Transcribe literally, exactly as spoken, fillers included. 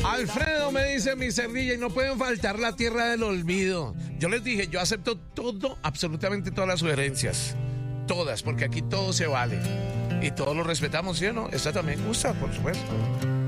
Alfredo me dice mi cerdilla y no pueden faltar la tierra del olvido. Yo les dije, yo acepto todo, absolutamente todas las sugerencias. Todas, porque aquí todo se vale. Y todos lo respetamos, ¿sí o no? Esta también gusta, por supuesto.